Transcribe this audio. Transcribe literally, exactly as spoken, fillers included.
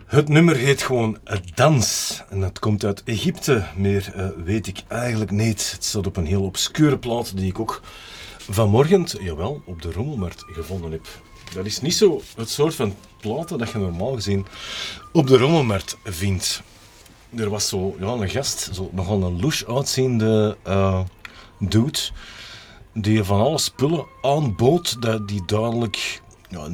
Het nummer heet gewoon Dans en dat komt uit Egypte. Meer uh, weet ik eigenlijk niet. Het staat op een heel obscure plaat die ik ook vanmorgen, jawel, op de rommelmarkt gevonden heb. Dat is niet zo het soort van platen dat je normaal gezien op de rommelmarkt vindt. Er was zo ja, een gast, zo nogal een louche uitziende uh, dude, die van alle spullen aanbood dat die duidelijk